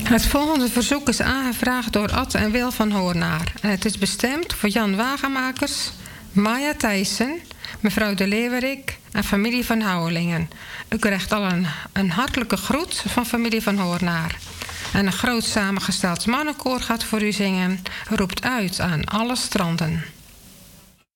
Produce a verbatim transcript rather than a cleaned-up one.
Het volgende verzoek is aangevraagd door Ad en Wil van Hoornaar. En het is bestemd voor Jan Wagemakers, Maya Thijssen, mevrouw de Leeuwerik en familie van Houwelingen. U krijgt al een, een hartelijke groet van familie van Hoornaar. En een groot samengesteld mannenkoor gaat voor u zingen. Roept uit aan alle stranden.